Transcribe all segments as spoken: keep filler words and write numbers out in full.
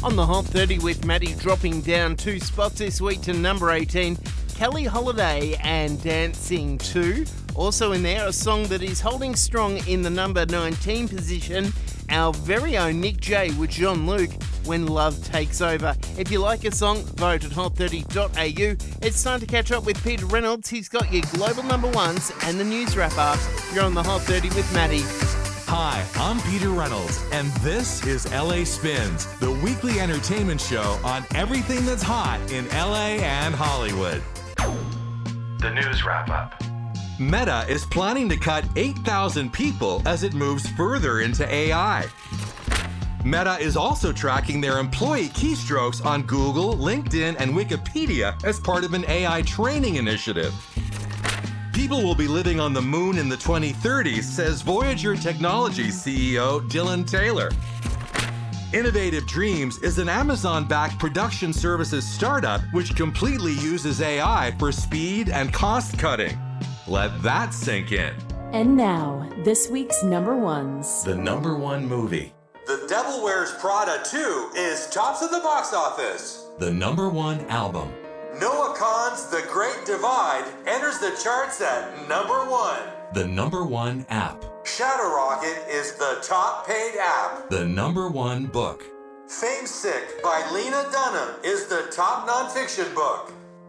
On the Hot thirty with Maddie dropping down two spots this week to number eighteen, Kelly Holiday and Dancing two. Also in there, a song that is holding strong in the number nineteen position, our very own Nick J with John Luke, When Love Takes Over. If you like a song, vote at hot thirty dot a u. It's time to catch up with Peter Reynolds. He's got your global number ones and the news wrap-up. You're on the Hot thirty with Maddie. Hi, I'm Peter Reynolds, and this is L A Spins, the weekly entertainment show on everything that's hot in L A and Hollywood. The news wrap-up. Meta is planning to cut eight thousand people as it moves further into A I. Meta is also tracking their employee keystrokes on Google, LinkedIn, and Wikipedia as part of an A I training initiative. People will be living on the moon in the twenty thirties, says Voyager Technologies C E O Dylan Taylor. Innovative Dreams is an Amazon-backed production services startup which completely uses A I for speed and cost cutting. Let that sink in. And now, this week's number ones. The number one movie. The Devil Wears Prada two is tops of the box office. The number one album. Noah Kahan's The Great Divide enters the charts at number one. The number one app. Shadow Rocket is the top paid app. The number one book. Fame Sick by Lena Dunham is the top nonfiction book.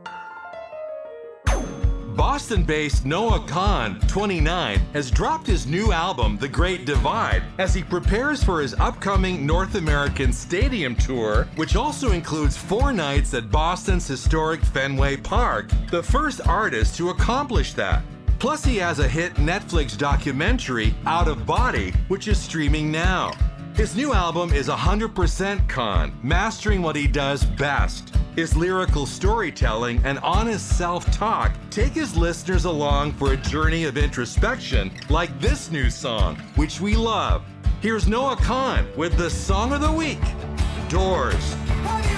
Boston-based Noah Kahan, twenty-nine, has dropped his new album, The Great Divide, as he prepares for his upcoming North American Stadium Tour, which also includes four nights at Boston's historic Fenway Park, the first artist to accomplish that. Plus, he has a hit Netflix documentary, Out of Body, which is streaming now. His new album is one hundred percent Kahan, mastering what he does best. His lyrical storytelling and honest self-talk take his listeners along for a journey of introspection like this new song, which we love. Here's Noah Kahan with the Song of the Week, Doors.